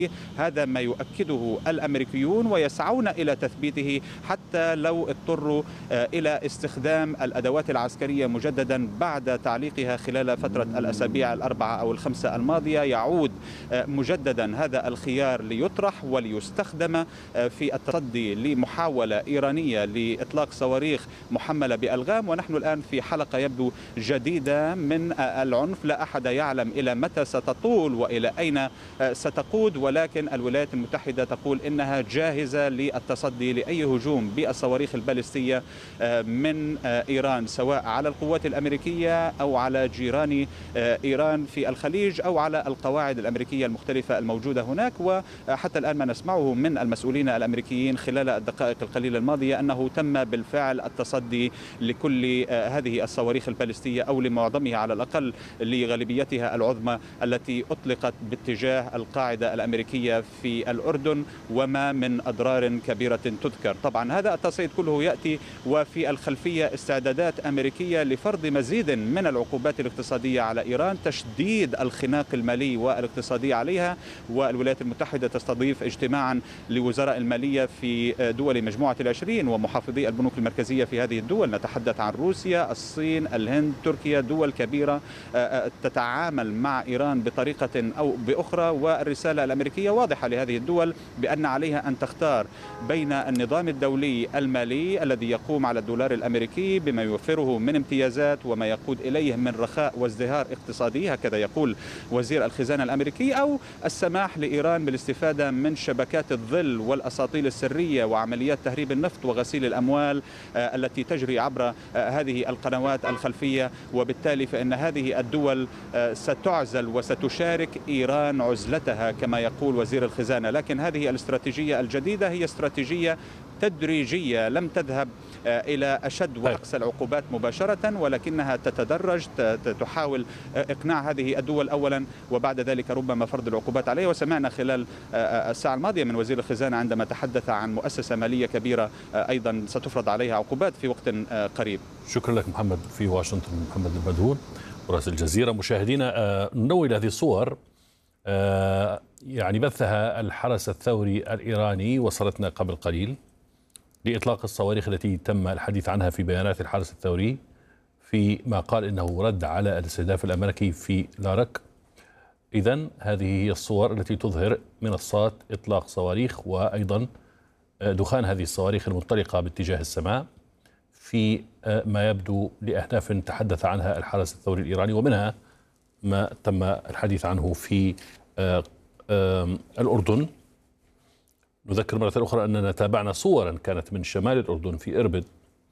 هذا ما يؤكده الأمريكيون ويسعون إلى تثبيته حتى لو اضطروا إلى استخدام الأدوات العسكرية مجددا بعد تعليقها خلال فترة الأسابيع الأربعة أو الخمسة الماضية. يعود مجددا هذا الخيار ليطرح وليستخدم في التصدي لمحاولة إيرانية لإطلاق صواريخ محملة بألغام. ونحن الآن في حلقة يبدو جديدة من العنف، لا أحد يعلم إلى متى ستطول وإلى أين ستقود، ولكن الولايات المتحدة تقول إنها جاهزة للتصدي لأي هجوم بالصواريخ البالستية من إيران، سواء على القوات الأمريكية أو على جيران إيران في الخليج أو على القواعد الأمريكية المختلفة الموجودة هناك. وحتى الآن ما نسمعه من المسؤولين الأمريكيين خلال الدقائق القليلة الماضية أنه تم بالفعل التصدي لكل هذه الصواريخ البالستية أو لمعظمها على الأقل، لغالبيتها العظمى التي أطلقت باتجاه القاعدة الأمريكية في الأردن، وما من أضرار كبيرة تذكر. طبعا هذا التصعيد كله يأتي وفي الخلفية استعدادات أمريكية لفرض مزيد من العقوبات الاقتصادية على إيران، تشديد الخناق المالي والاقتصادي عليها. والولايات المتحدة تستضيف اجتماعا لوزراء المالية في دول مجموعة العشرين ومحافظي البنوك المركزية في هذه الدول. نتحدث عن روسيا، الصين، الهند، تركيا، دول كبيرة تتعامل مع إيران بطريقة أو بأخرى. والرسالة الأمريكية واضحة لهذه الدول بأن عليها أن تختار بين النظام الدولي المالي الذي يقوم على الدولار الأمريكي بما يوفره من امتيازات وما يقود إليه من رخاء وازدهار اقتصادي، هكذا يقول وزير الخزانة الأمريكي، أو السماح لإيران بالاستفادة من شبكات الظل والأساطيل السرية وعمليات تهريب النفط وغسيل الأموال التي تجري عبر هذه القنوات الخلفية. وبالتالي فإن هذه الدول ستعزل وستشارك إيران عزلتها كما يقول وزير الخزانة. لكن هذه الاستراتيجية الجديدة هي استراتيجية تدريجية، لم تذهب إلى أشد وأقصى العقوبات مباشرة، ولكنها تتدرج، تحاول إقناع هذه الدول أولا وبعد ذلك ربما فرض العقوبات عليها. وسمعنا خلال الساعة الماضية من وزير الخزانة عندما تحدث عن مؤسسة مالية كبيرة أيضا ستفرض عليها عقوبات في وقت قريب. شكرا لك محمد في واشنطن، محمد المدهور مراسل الجزيرة. مشاهدينا ننوه إلى هذه الصور يعني بثها الحرس الثوري الإيراني، وصلتنا قبل قليل، لإطلاق الصواريخ التي تم الحديث عنها في بيانات الحرس الثوري، فيما قال إنه رد على الاستهداف الأمريكي في لارك. إذن هذه هي الصور التي تظهر منصات إطلاق صواريخ وأيضا دخان هذه الصواريخ المنطلقة باتجاه السماء في ما يبدو لأهداف تحدث عنها الحرس الثوري الإيراني، ومنها ما تم الحديث عنه في الأردن. نذكر مرة أخرى أننا تابعنا صورا كانت من شمال الأردن في إربد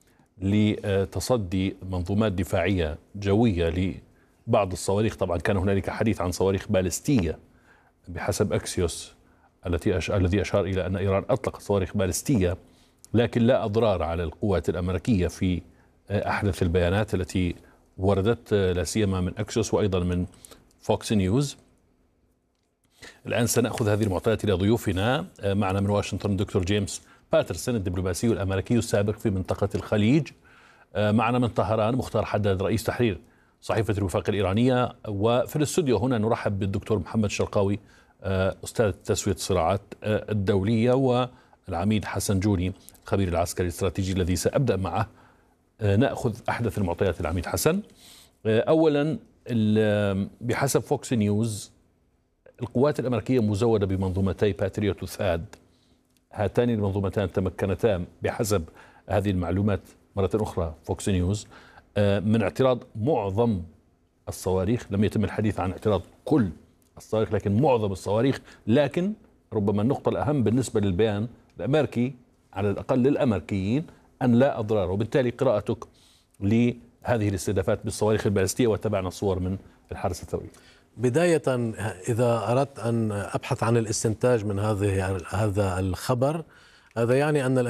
لتصدي منظومات دفاعية جوية لبعض الصواريخ. طبعا كان هنالك حديث عن صواريخ بالستية بحسب أكسيوس الذي أشار إلى أن إيران أطلقت صواريخ بالستية، لكن لا أضرار على القوات الأمريكية في أحدث البيانات التي وردت لا سيما من أكسيوس وأيضا من فوكس نيوز. الآن سنأخذ هذه المعطيات إلى ضيوفنا. معنا من واشنطن دكتور جيمس باترسون الدبلوماسي الأمريكي السابق في منطقة الخليج. معنا من طهران مختار حداد رئيس تحرير صحيفة الوفاق الإيرانية. وفي الاستوديو هنا نرحب بالدكتور محمد شرقاوي أستاذ تسوية الصراعات الدولية، والعميد حسن جوني الخبير العسكري الاستراتيجي الذي سأبدأ معه. نأخذ أحدث المعطيات العميد حسن. أولا بحسب فوكس نيوز القوات الأمريكية مزودة بمنظومتي باتريوت وثاد. هاتان المنظومتان تمكنتا بحسب هذه المعلومات مرة أخرى فوكس نيوز من اعتراض معظم الصواريخ. لم يتم الحديث عن اعتراض كل الصواريخ لكن معظم الصواريخ. لكن ربما النقطة الأهم بالنسبة للبيان الأمريكي على الأقل للأمريكيين أن لا أضرار. وبالتالي قراءتك لهذه الاستهدافات بالصواريخ البالستية، وتابعنا الصور من الحرس الثوري. بداية إذا أردت أن أبحث عن الاستنتاج من هذا الخبر، هذا يعني أن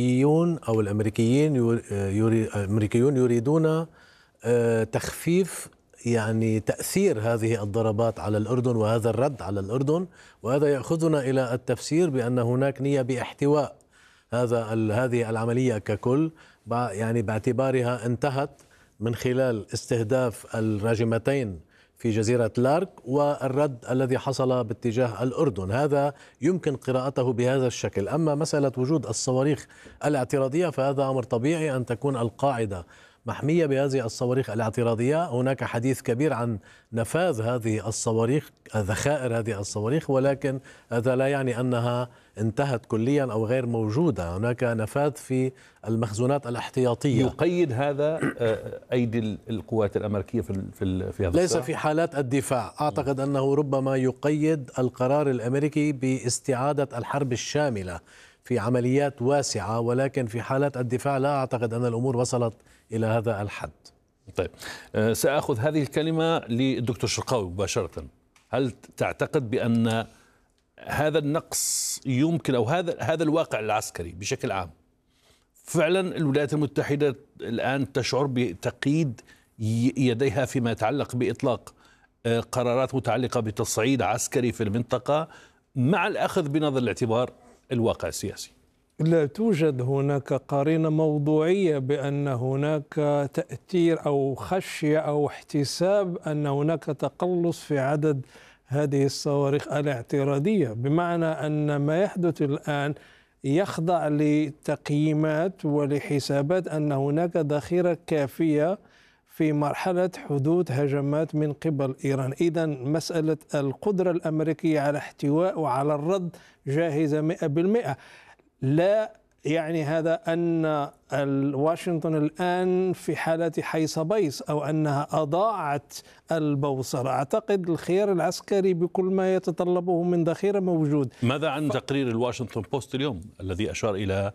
الأمريكيون يريدون تخفيف يعني تأثير هذه الضربات على الأردن وهذا الرد على الأردن. وهذا يأخذنا إلى التفسير بأن هناك نية باحتواء هذه العملية ككل، يعني باعتبارها انتهت من خلال استهداف الراجمتين في جزيرة لارك والرد الذي حصل باتجاه الأردن. هذا يمكن قراءته بهذا الشكل. أما مسألة وجود الصواريخ الاعتراضية فهذا أمر طبيعي أن تكون القاعدة محمية بهذه الصواريخ الاعتراضية. هناك حديث كبير عن نفاذ هذه الصواريخ، ذخائر هذه الصواريخ، ولكن هذا لا يعني أنها انتهت كليا أو غير موجودة. هناك نفاذ في المخزونات الاحتياطية. يقيد هذا أيدي القوات الأمريكية في هذا ليس الصراع؟ في حالات الدفاع. أعتقد أنه ربما يقيد القرار الأمريكي باستعادة الحرب الشاملة في عمليات واسعة، ولكن في حالات الدفاع لا أعتقد أن الأمور وصلت إلى هذا الحد. طيب، سأخذ هذه الكلمة للدكتور شرقاوي مباشرة. هل تعتقد بأن هذا النقص يمكن، أو هذا الواقع العسكري بشكل عام، فعلا الولايات المتحدة الآن تشعر بتقييد يديها فيما يتعلق بإطلاق قرارات متعلقة بتصعيد عسكري في المنطقة مع الأخذ بنظر الاعتبار الواقع السياسي؟ لا توجد هناك قرينة موضوعية بأن هناك تأثير أو خشية أو احتساب أن هناك تقلص في عدد هذه الصواريخ الاعتراضية، بمعنى أن ما يحدث الآن يخضع لتقييمات ولحسابات أن هناك ذخيرة كافية في مرحلة حدوث هجمات من قبل إيران. إذن مسألة القدرة الأمريكية على احتواء وعلى الرد جاهزة 100%. لا يعني هذا أن واشنطن الآن في حالة حيص بيص أو أنها أضاعت البوصلة. أعتقد الخيار العسكري بكل ما يتطلبه من ذخيرة موجود. ماذا عن تقرير الواشنطن بوست اليوم الذي أشار إلى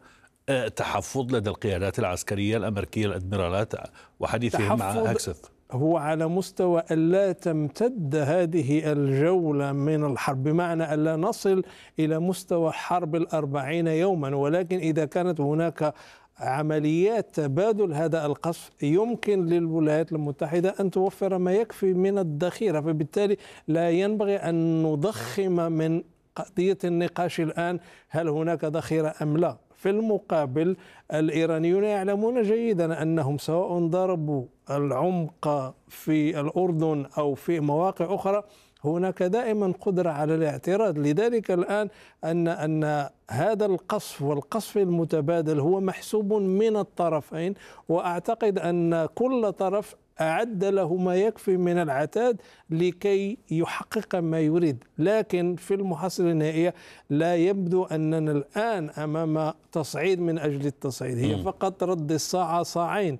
تحفظ لدى القيادات العسكرية الأمريكية الأدميرالات وحديثهم مع أكسث؟ هو على مستوى ألا تمتد هذه الجولة من الحرب، بمعنى ألا نصل إلى مستوى حرب 40 يوما، ولكن إذا كانت هناك عمليات تبادل هذا القصف يمكن للولايات المتحدة أن توفر ما يكفي من الذخيرة. فبالتالي لا ينبغي أن نضخم من قضية النقاش الآن هل هناك ذخيرة أم لا. في المقابل الإيرانيون يعلمون جيدا أنهم سواء ضربوا العمق في الأردن أو في مواقع أخرى هناك دائما قدرة على الاعتراض. لذلك الآن أن هذا القصف والقصف المتبادل هو محسوب من الطرفين، وأعتقد أن كل طرف أعد له ما يكفي من العتاد لكي يحقق ما يريد. لكن في المحصلة النهائية لا يبدو أننا الآن أمام تصعيد من أجل التصعيد، هي فقط رد الصاع صاعين.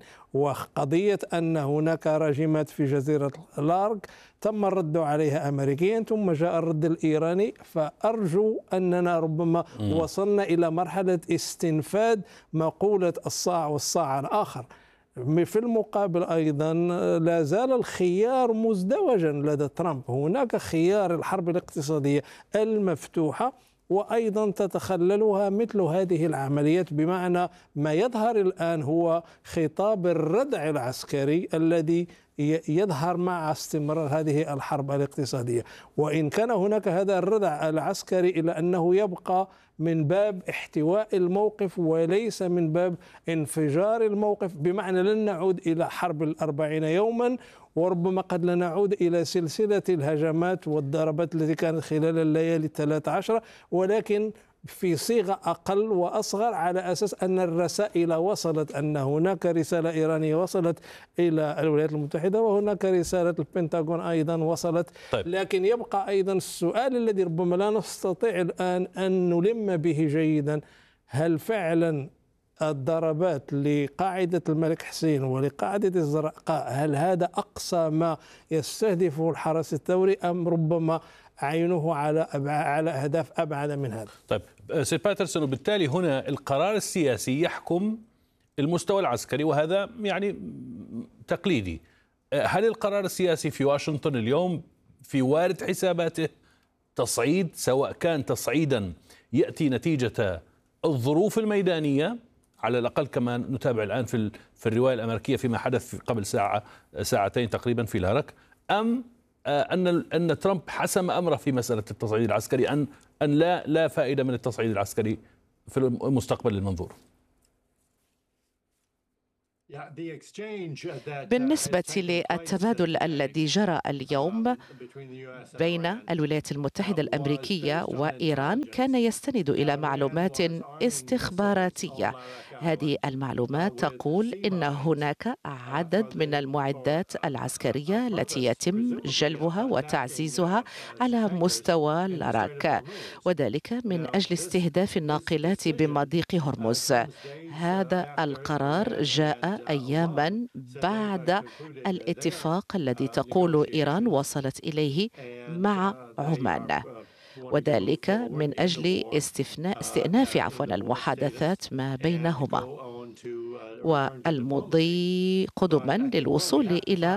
وقضية أن هناك راجمات في جزيرة لارك تم الرد عليها أمريكيا ثم جاء الرد الإيراني، فأرجو أننا ربما وصلنا إلى مرحلة استنفاد مقولة الصاع والصاع الآخر. في المقابل أيضا لا زال الخيار مزدوجا لدى ترامب. هناك خيار الحرب الاقتصادية المفتوحة وأيضا تتخللها مثل هذه العمليات، بمعنى ما يظهر الآن هو خطاب الردع العسكري الذي يظهر مع استمرار هذه الحرب الاقتصادية. وإن كان هناك هذا الردع العسكري إلا أنه يبقى من باب احتواء الموقف وليس من باب انفجار الموقف، بمعنى لن نعود إلى حرب 40 يوما، وربما قد لا نعود إلى سلسلة الهجمات والضربات التي كانت خلال الليالي 13، ولكن في صيغة أقل وأصغر، على أساس أن الرسائل وصلت، أن هناك رسالة إيرانية وصلت إلى الولايات المتحدة وهناك رسالة البنتاغون أيضا وصلت. طيب. لكن يبقى أيضا السؤال الذي ربما لا نستطيع الآن أن نلم به جيدا: هل فعلا الضربات لقاعدة الملك حسين ولقاعدة الزرقاء هل هذا أقصى ما يستهدفه الحرس الثوري أم ربما عينه على أهداف أبعد من هذا؟ طيب سير باترسون، وبالتالي هنا القرار السياسي يحكم المستوى العسكري، وهذا يعني تقليدي. هل القرار السياسي في واشنطن اليوم في وارد حساباته تصعيد، سواء كان تصعيدا يأتي نتيجة الظروف الميدانية على الأقل كما نتابع الآن في الرواية الأمريكية فيما حدث قبل ساعتين تقريبا في لارك، أم أن ترامب حسم أمره في مسألة التصعيد العسكري، أن لا فائدة من التصعيد العسكري في المستقبل المنظور؟ بالنسبة للتبادل الذي جرى اليوم بين الولايات المتحدة الأمريكية وإيران كان يستند إلى معلومات استخباراتية. هذه المعلومات تقول إن هناك عدد من المعدات العسكرية التي يتم جلبها وتعزيزها على مستوى لاراك، وذلك من أجل استهداف الناقلات بمضيق هرمز. هذا القرار جاء أياما بعد الاتفاق الذي تقول إيران وصلت إليه مع عمان، وذلك من أجل استئناف المحادثات ما بينهما والمضي قدما للوصول إلى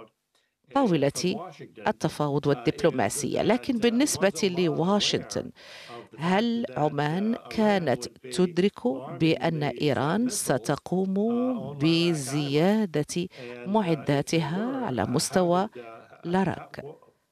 طاولة التفاوض والدبلوماسية. لكن بالنسبة لواشنطن، هل عمان كانت تدرك بأن إيران ستقوم بزيادة معداتها على مستوى لاراك؟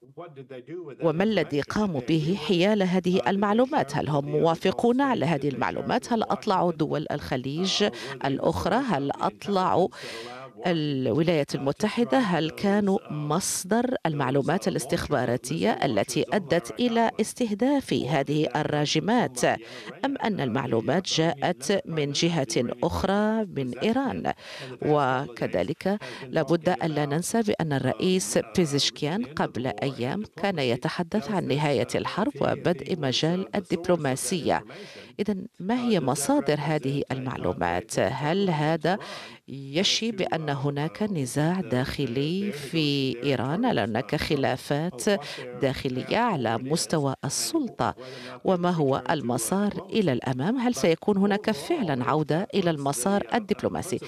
وما الذي قاموا به حيال هذه المعلومات؟ هل هم موافقون على هذه المعلومات؟ هل أطلعوا دول الخليج الأخرى؟ هل أطلعوا الولايات المتحدة؟ هل كانوا مصدر المعلومات الاستخباراتية التي أدت إلى استهداف هذه الراجمات، أم أن المعلومات جاءت من جهة أخرى من إيران؟ وكذلك لابد ألا ننسى بأن الرئيس بيزشكيان قبل أيام كان يتحدث عن نهاية الحرب وبدء مجال الدبلوماسية. إذن ما هي مصادر هذه المعلومات؟ هل هذا يشي بأن هناك نزاع داخلي في إيران، هل هناك خلافات داخلية على مستوى السلطة؟ وما هو المسار إلى الأمام؟ هل سيكون هناك فعلا عودة إلى المسار الدبلوماسي؟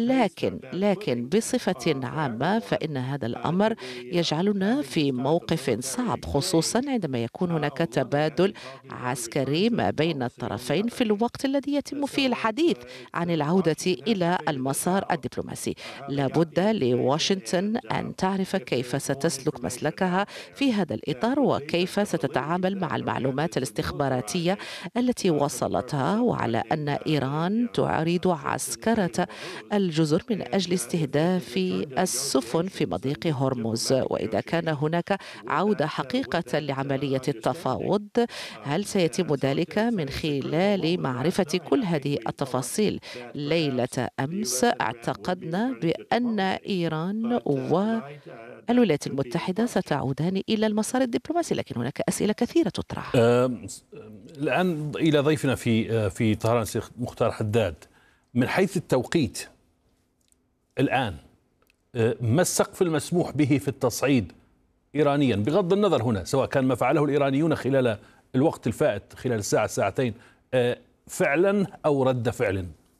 لكن بصفة عامة فإن هذا الأمر يجعلنا في موقف صعب، خصوصا عندما يكون هناك تبادل عسكري ما بين الطرفين في الوقت الذي يتم فيه الحديث عن العودة إلى المسار الدبلوماسي. لابد لواشنطن أن تعرف كيف ستسلك مسلكها في هذا الإطار وكيف ستتعامل مع المعلومات الاستخباراتية التي وصلتها، وعلى أن إيران تعرض عسكرة الجزر من أجل استهداف السفن في مضيق هرمز. وإذا كان هناك عودة حقيقة لعملية التفاوض، هل سيتم ذلك من خلال معرفة كل هذه التفاصيل؟ ليلة أمس اعتقدنا بأن إيران والولايات المتحدة ستعودان إلى المسار الدبلوماسي، لكن هناك أسئلة كثيرة تطرح. الآن إلى ضيفنا في طهران سيد مختار حداد. من حيث التوقيت الآن، ما السقف المسموح به في التصعيد إيرانيا، بغض النظر هنا سواء كان ما فعله الإيرانيون خلال الوقت الفائت خلال الساعة ساعتين فعلا أو رد فعل؟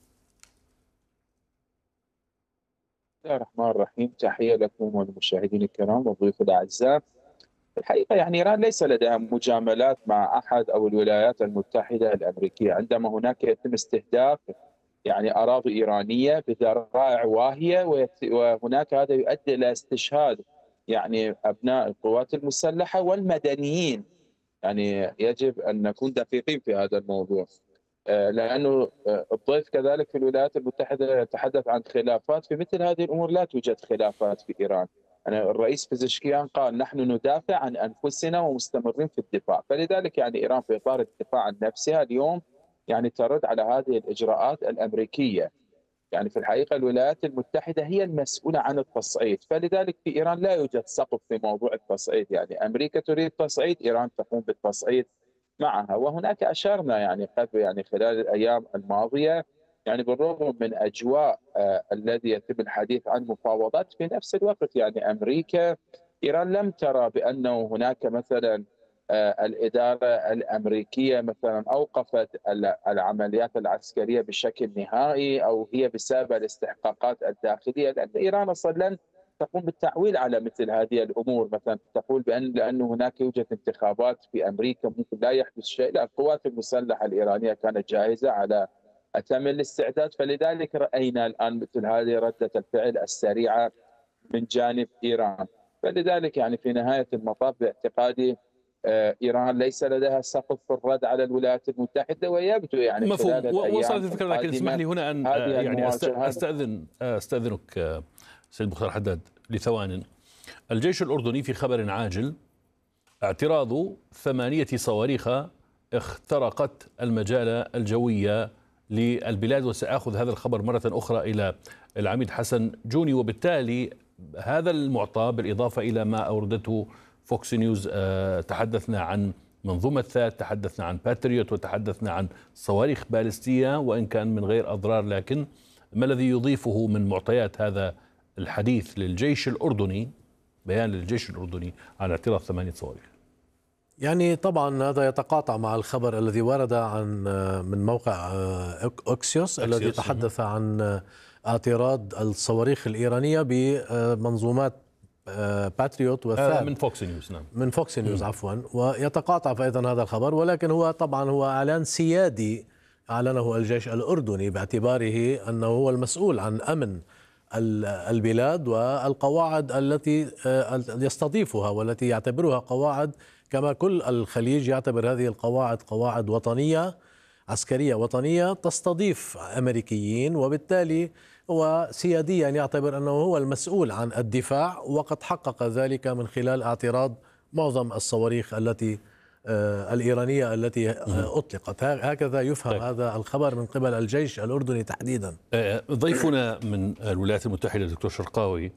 بسم الله الرحمن الرحيم. تحية لكم والمشاهدين الكرام والضيوف الأعزاء. الحقيقة يعني إيران ليس لديها مجاملات مع أحد أو الولايات المتحدة الأمريكية عندما هناك يتم استهداف يعني أراضي إيرانية بذرائع واهية، وهناك هذا يؤدي إلى استشهاد يعني أبناء القوات المسلحة والمدنيين. يعني يجب أن نكون دقيقين في هذا الموضوع، لأنه الضيف كذلك في الولايات المتحدة يتحدث عن خلافات. في مثل هذه الأمور لا توجد خلافات في إيران. الرئيس بيزشكيان قال نحن ندافع عن أنفسنا ومستمرين في الدفاع، فلذلك يعني إيران في إطار الدفاع عن نفسها اليوم يعني ترد على هذه الإجراءات الأمريكية. يعني في الحقيقة الولايات المتحدة هي المسؤولة عن التصعيد، فلذلك في إيران لا يوجد سقف في موضوع التصعيد. يعني أمريكا تريد تصعيد، إيران تقوم بالتصعيد معها. وهناك أشرنا يعني خلال الأيام الماضية يعني بالرغم من أجواء الذي يتم الحديث عن مفاوضات، في نفس الوقت يعني أمريكا إيران لم ترى بأنه هناك مثلا الإدارة الأمريكية مثلا أوقفت العمليات العسكرية بشكل نهائي أو هي بسبب الاستحقاقات الداخلية، لأن إيران أصلا لن تقوم بالتعويل على مثل هذه الأمور. مثلا تقول لأن هناك يوجد انتخابات في أمريكا ممكن لا يحدث شيء. لا، القوات المسلحة الإيرانية كانت جاهزة على أتم الاستعداد، فلذلك رأينا الآن مثل هذه ردة الفعل السريعة من جانب إيران. فلذلك يعني في نهاية المطاف باعتقادي إيران ليس لديها سقف في الرد على الولايات المتحدة، ويبدو يعني مفهوم. وصلت الفكرة، لكن اسمح لي هنا أن يعني أستأذنك سيد مختار حداد لثوان. الجيش الأردني في خبر عاجل اعتراض 8 صواريخ اخترقت المجال الجوية للبلاد، وسأخذ هذا الخبر مرة أخرى إلى العميد حسن جوني. وبالتالي هذا المعطى بالإضافة إلى ما أوردته فوكس نيوز، تحدثنا عن منظومة ثاد، تحدثنا عن باتريوت، وتحدثنا عن صواريخ باليستية وإن كان من غير أضرار، لكن ما الذي يضيفه من معطيات هذا الحديث للجيش الأردني، بيان للجيش الأردني عن اعتراض 8 صواريخ؟ يعني طبعا هذا يتقاطع مع الخبر الذي ورد عن من موقع أكسيوس الذي تحدث عن اعتراض الصواريخ الإيرانية بمنظومات باتريوت وثاد من فوكس نيوز. نعم، من فوكس نيوز عفوا. ويتقاطع أيضا هذا الخبر، ولكن هو طبعا هو إعلان سيادي أعلنه الجيش الأردني باعتباره أنه هو المسؤول عن أمن البلاد والقواعد التي يستضيفها والتي يعتبرها قواعد، كما كل الخليج يعتبر هذه القواعد قواعد وطنية عسكرية وطنية تستضيف أمريكيين، وبالتالي هو سياديا يعتبر أنه هو المسؤول عن الدفاع، وقد حقق ذلك من خلال اعتراض معظم الصواريخ الإيرانية التي أطلقت. هكذا يفهم هذا الخبر من قبل الجيش الأردني تحديدا. ضيفنا من الولايات المتحدة دكتور شرقاوي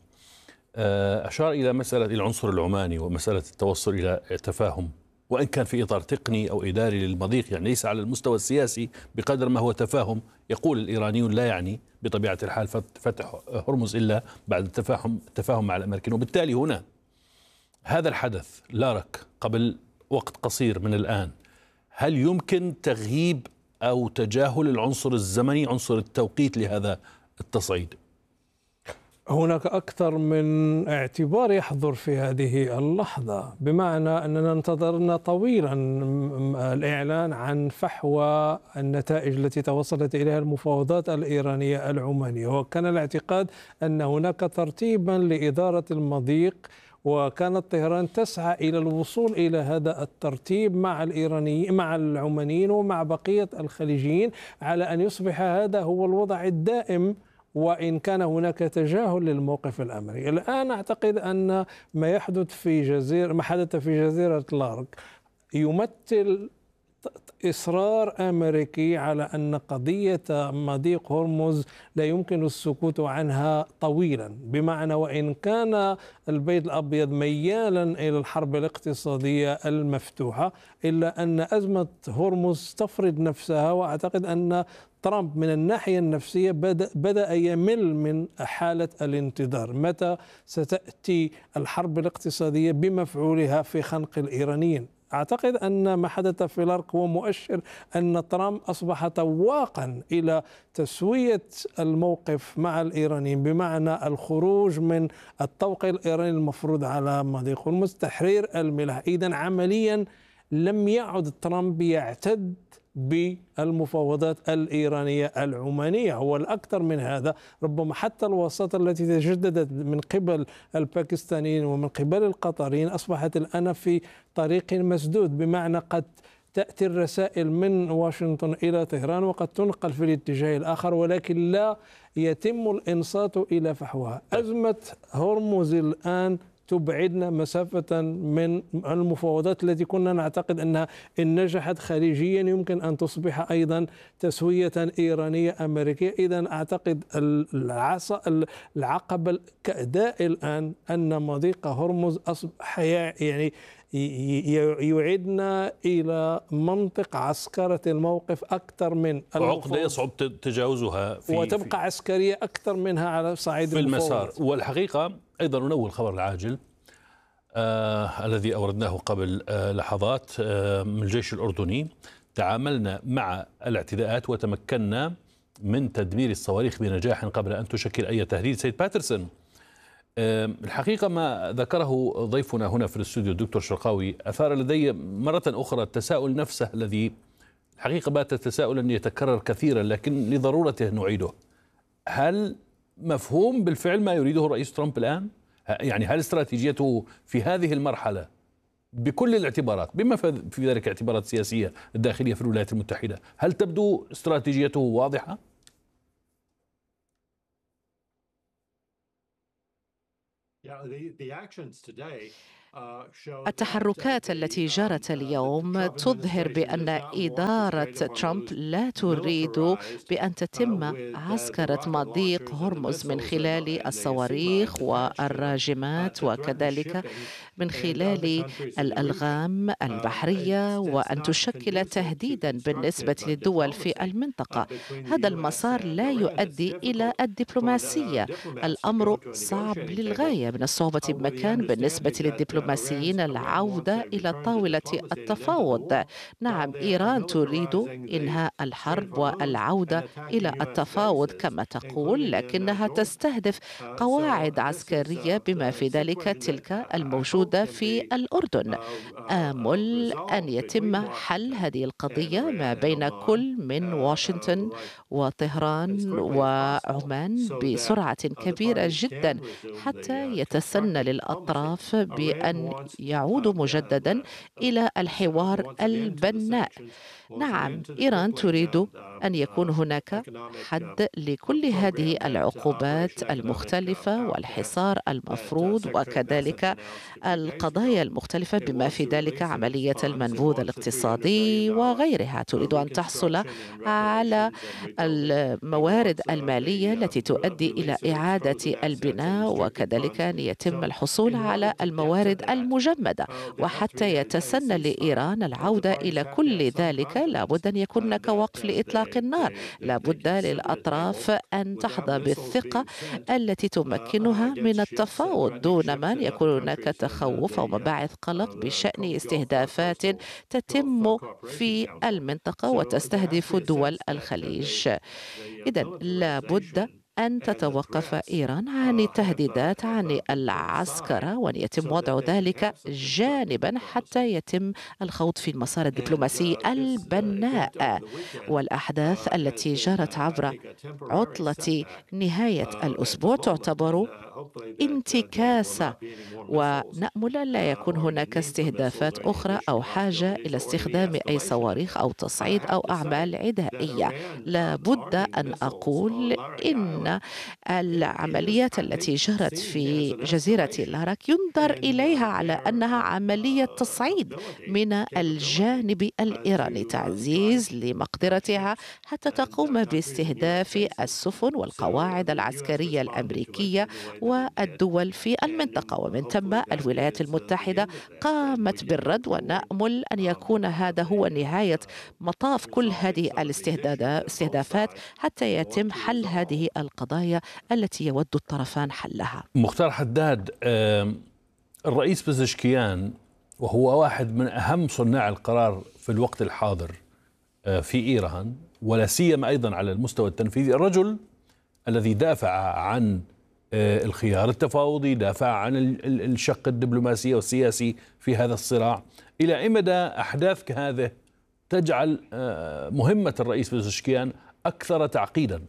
أشار إلى مسألة العنصر العماني ومسألة التوصل إلى تفاهم، وإن كان في إطار تقني أو إداري للمضيق، يعني ليس على المستوى السياسي بقدر ما هو تفاهم. يقول الإيرانيون لا يعني بطبيعة الحال فتح هرمز إلا بعد التفاهم مع الأمريكان. وبالتالي هنا هذا الحدث لارك قبل وقت قصير من الآن، هل يمكن تغييب أو تجاهل العنصر الزمني، عنصر التوقيت لهذا التصعيد؟ هناك أكثر من اعتبار يحضر في هذه اللحظة، بمعنى أننا انتظرنا طويلا الإعلان عن فحوى النتائج التي توصلت إليها المفاوضات الإيرانية العمانية، وكان الاعتقاد أن هناك ترتيبا لإدارة المضيق، وكانت طهران تسعى إلى الوصول إلى هذا الترتيب مع الإيرانيين مع العمانيين ومع بقية الخليجيين على أن يصبح هذا هو الوضع الدائم، وإن كان هناك تجاهل للموقف الأمريكي. الآن أعتقد أن ما حدث في جزيرة لارك يمثل إصرار أمريكي على أن قضية مضيق هرمز لا يمكن السكوت عنها طويلا، بمعنى وإن كان البيت الأبيض ميالا إلى الحرب الاقتصادية المفتوحة، إلا أن أزمة هرمز تفرض نفسها. وأعتقد أن ترامب من الناحية النفسية بدأ يمل من حالة الانتظار متى ستأتي الحرب الاقتصادية بمفعولها في خنق الإيرانيين. أعتقد أن ما حدث في لارك هو مؤشر أن ترامب أصبح تواقا إلى تسوية الموقف مع الإيرانيين، بمعنى الخروج من الطوق الإيراني المفروض على مضيق هرمز، تحرير الملاحة. إذن عمليا لم يعد ترامب يعتد بالمفاوضات الإيرانية العمانية. هو الأكثر من هذا، ربما حتى الوساطة التي تجددت من قبل الباكستانيين ومن قبل القطريين أصبحت الآن في طريق مسدود، بمعنى قد تأتي الرسائل من واشنطن إلى طهران وقد تنقل في الاتجاه الآخر، ولكن لا يتم الإنصات إلى فحوها. أزمة هرمز الآن تبعدنا مسافة من المفاوضات التي كنا نعتقد أنها إن نجحت خليجيا يمكن أن تصبح أيضا تسوية إيرانية أمريكية. إذن أعتقد العقبة كأداء الآن أن مضيق هرمز أصبح يعني يعيدنا إلى منطق عسكرة الموقف أكثر من عقدة يصعب تجاوزها وتبقى عسكرية أكثر منها على صعيد في المسار. والحقيقة أيضا ننوه الخبر العاجل الذي أوردناه قبل لحظات من الجيش الأردني. تعاملنا مع الاعتداءات وتمكنا من تدمير الصواريخ بنجاح قبل أن تشكل أي تهديد. سيد باترسون، الحقيقة ما ذكره ضيفنا هنا في الاستوديو الدكتور شرقاوي أثار لدي مرة أخرى التساؤل نفسه الذي الحقيقة بات تساؤلا يتكرر كثيرا، لكن لضرورته نعيده. هل مفهوم بالفعل ما يريده الرئيس ترامب الآن؟ يعني هل استراتيجيته في هذه المرحلة بكل الاعتبارات بما في ذلك اعتبارات سياسية الداخلية في الولايات المتحدة، هل تبدو استراتيجيته واضحة؟ التحركات التي جرت اليوم تظهر بأن إدارة ترامب لا تريد بأن تتم عسكرة مضيق هرمز من خلال الصواريخ والراجمات وكذلك من خلال الألغام البحرية، وأن تشكل تهديدا بالنسبة للدول في المنطقة. هذا المسار لا يؤدي إلى الدبلوماسية. الأمر صعب للغاية، من الصعوبة بمكان بالنسبة للدبلوماسيين العودة إلى طاولة التفاوض. نعم، إيران تريد إنهاء الحرب والعودة إلى التفاوض كما تقول، لكنها تستهدف قواعد عسكرية بما في ذلك تلك الموجودة في الأردن. آمل أن يتم حل هذه القضية ما بين كل من واشنطن وطهران وعمان بسرعة كبيرة جدا حتى يتسنى للأطراف بأن يعودوا مجددا إلى الحوار البناء. نعم، إيران تريد أن يكون هناك حد لكل هذه العقوبات المختلفة والحصار المفروض وكذلك القضايا المختلفة بما في ذلك عملية المنبوذ الاقتصادي وغيرها. تريد أن تحصل على الموارد المالية التي تؤدي إلى إعادة البناء وكذلك أن يتم الحصول على الموارد المجمدة. وحتى يتسنى لإيران العودة إلى كل ذلك لابد أن يكون هناك وقف لإطلاق النار. لابد للأطراف أن تحظى بالثقة التي تمكنها من التفاوض دون ما يكون هناك تخوف أو مباعث قلق بشأن استهدافات تتم في المنطقة وتستهدف دول الخليج. إذن لابد أن تتوقف إيران عن التهديدات عن العسكرة وأن يتم وضع ذلك جانبا حتى يتم الخوض في المسار الدبلوماسي البناء. والأحداث التي جرت عبر عطلة نهاية الأسبوع تعتبر انتكاسة، ونأمل أن لا يكون هناك استهدافات أخرى أو حاجة إلى استخدام أي صواريخ أو تصعيد أو أعمال عدائية. لابد أن أقول إن العمليات التي جرت في جزيرة لارك ينظر إليها على أنها عملية تصعيد من الجانب الإيراني، تعزيز لمقدرتها حتى تقوم باستهداف السفن والقواعد العسكرية الأمريكية والدول في المنطقة. ومن ثم الولايات المتحدة قامت بالرد، ونأمل أن يكون هذا هو نهاية مطاف كل هذه الاستهدافات حتى يتم حل هذه القضايا التي يود الطرفان حلها. مختار حداد، الرئيس بزشكيان وهو واحد من أهم صناع القرار في الوقت الحاضر في إيران، ولا سيما أيضا على المستوى التنفيذي، الرجل الذي دافع عن الخيار التفاوضي، دافع عن الشق الدبلوماسي والسياسي في هذا الصراع. إلى أي مدى أحداث كهذه تجعل مهمة الرئيس بزشكيان أكثر تعقيدا؟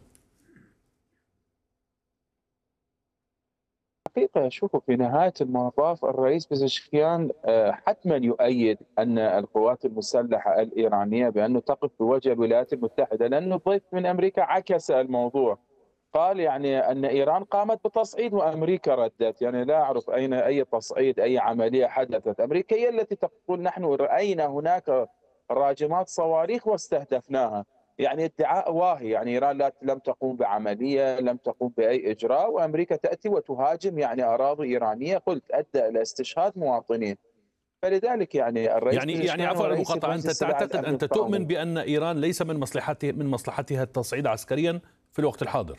حقيقة شوفوا، في نهاية المطاف الرئيس بزشكيان حتما يؤيد أن القوات المسلحة الإيرانية بأنه تقف بوجه الولايات المتحدة، لأنه ضيف من أمريكا عكس الموضوع، قال يعني أن إيران قامت بتصعيد وأمريكا ردت. يعني لا أعرف أي تصعيد، أي عملية حدثت. أمريكا هي التي تقول نحن رأينا هناك راجمات صواريخ واستهدفناها. يعني ادعاء واهي. يعني إيران لم تقوم بعملية، لم تقوم بأي إجراء، وأمريكا تأتي وتهاجم يعني أراضي إيرانية، قلت أدى إلى استشهاد مواطنين. فلذلك يعني الرئيس يعني عفوا المقاطعة، أنت تعتقد، أنت تؤمن بأن إيران ليس من مصلحتها التصعيد عسكريا في الوقت الحاضر؟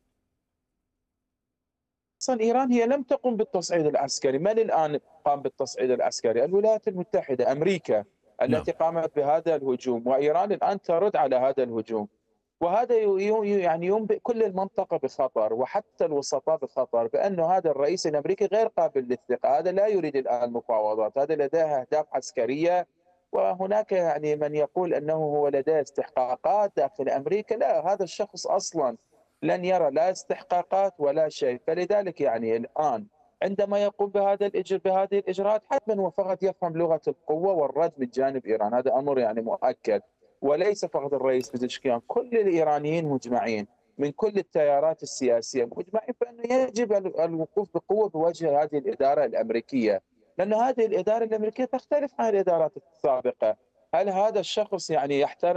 أصلا إيران هي لم تقم بالتصعيد العسكري. من الآن قام بالتصعيد العسكري؟ الولايات المتحدة، أمريكا التي قامت بهذا الهجوم، وإيران الآن ترد على هذا الهجوم. وهذا يعني ينبئ كل المنطقة بخطر وحتى الوسطاء بخطر، بأنه هذا الرئيس الأمريكي غير قابل للثقة. هذا لا يريد الآن مفاوضات، هذا لديه أهداف عسكرية. وهناك يعني من يقول أنه هو لديه استحقاقات داخل أمريكا. لا، هذا الشخص أصلا لن يرى لا استحقاقات ولا شيء. فلذلك يعني الآن عندما يقوم بهذه الإجراءات حتما وفقط يفهم لغة القوة والرد من جانب إيران. هذا أمر يعني مؤكد، وليس فقط الرئيس بزشكيان، كل الإيرانيين مجمعين من كل التيارات السياسية مجمعين بأنه يجب الوقوف بقوة بوجه هذه الإدارة الأمريكية، لأن هذه الإدارة الأمريكية تختلف عن الإدارات السابقة. هل هذا الشخص يعني يحترم